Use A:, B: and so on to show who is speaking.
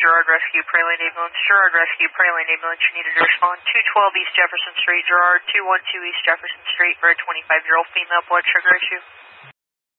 A: Girard Rescue, Praline Ambulance. Girard Rescue, Praline Ambulance. You needed to respond. 212 East Jefferson Street, Girard. 212 East Jefferson Street for a 25-year-old female blood sugar issue.